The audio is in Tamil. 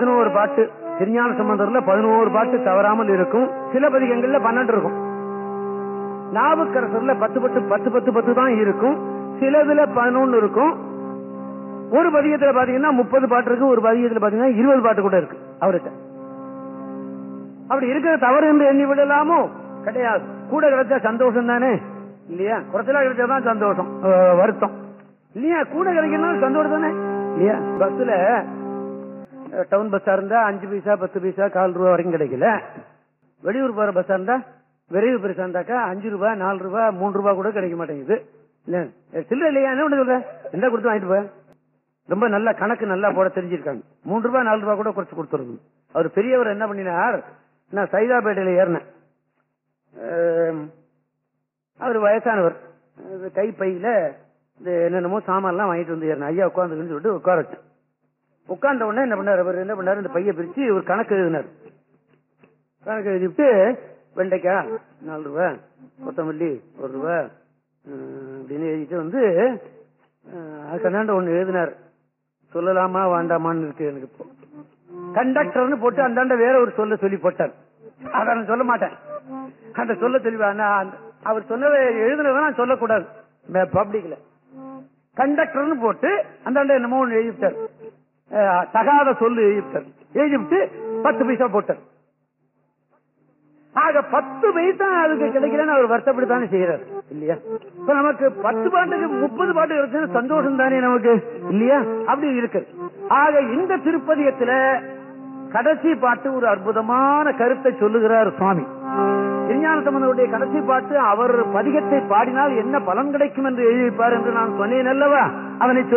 11 பாட்டு. திருஞான சம்பந்தர்ல 11 பாட்டு தவறாமல் இருக்கும். சில பதிகங்கள்ல 12 இருக்கும். நாவுக்கரசர்ல 10 தான் இருக்கும். சிலதுல 11 இருக்கும். ஒரு பதிகத்துல பாத்தீங்கன்னா 30 பாட்டு இருக்கு. ஒரு பதிகத்துல பாத்தீங்கன்னா 20 பாட்டு கூட இருக்கு அவர்கிட்ட. அப்படி இருக்கிற தவறு என்று எண்ணி விடலாமோ? கிடையாது. கூட கிடைச்சா சந்தோஷம் தானே இல்லையா? குறைச்சலா கிடைச்சாதான் சந்தோஷம், வருத்தம் இல்லையா? கூட கிடைக்கணும் சந்தோஷம் தானே இல்லையா? பஸ்ல டவுன் பஸ்ஸா இருந்தா 5 பைசா 10 பைசா 1/4 ரூபா வரைக்கும் கிடைக்கல. வெளியூர் போற பஸ்ஸா இருந்தா விரைவு பெருசா இருந்தாக்கா 5 ரூபாய் 4 ரூபாய் 3 ரூபாய் கூட கிடைக்க மாட்டேங்குது. இல்ல சில்லற இல்லையா? என்ன பண்ண சொல்ற? எந்த கொடுத்து வாங்கிட்டு போய் ரொம்ப நல்ல கணக்கு நல்லா போட தெரிஞ்சிருக்காங்க. 3 ரூபாய் 4 ரூபாய் கூட குறைச்சு கொடுத்துருங்க. அவர் பெரியவர் என்ன பண்ணினார், நான் சைதாப்பேட்டையில ஏறினேன். அவர் வயசானவர். கை பையில என்னென்னமோ சாமான்லாம் வாங்கிட்டு வந்து ஏறினேன். ஐயா உட்காந்துன்னு சொல்லிட்டு உட்கார வச்சேன். உட்கார்ந்த உடனே என்ன பண்ணார், அவர் என்ன பண்ணாரு, இந்த பைய பிரிச்சு ஒரு கணக்கு எழுதினார். கணக்கு எழுதிட்டு வெண்டைக்காய் 4 ரூபாய், கொத்தமல்லி 1 ரூபாய் அப்படின்னு எழுதிட்டு வந்து அதுக்கு ஒண்ணு எழுதினார். சொல்லலாமா வேண்டாமான்னு இருக்கு எனக்கு. இப்போ கண்டக்டர்னு போட்டு அந்தாண்ட வேற ஒரு சொல்ல சொல்லி போட்டார். அதை நான் சொல்ல மாட்டேன். அந்த சொல்ல தெளிவா அவர் சொன்னதை எழுதுனதான் நான் சொல்லக்கூடாது பப்ளிக்ல. கண்டக்டர்னு போட்டு அந்தாண்ட என்னமோ ஒண்ணு எழுதிவிட்டார். தகாத சொல்லு எழுதிவிட்டார். எழுதிவிட்டு 10 பைசா போட்டார். ஆக 10 பைசா அதுக்கு கிடைக்கலன்னு அவர் வருத்தப்படித்தானே செய்யறாரு இல்லையா? இப்ப நமக்கு 10 பாட்டுக்கு 30 பாட்டு இருக்கு, சந்தோஷம் தானே நமக்கு இல்லையா? அப்படி இருக்கு. ஆக இந்த திருப்பதியத்துல கடைசி பாட்டு ஒரு அற்புதமான கருத்தை சொல்லுகிறார் சுவாமி. திருஞான சம்பந்தருடைய கடைசி பாட்டு அவர் பதிகத்தை பாடினால் என்ன பலன் கிடைக்கும் என்று எழுதியிருப்பார் என்று நான் சொன்னேன் அல்லவா? அதனை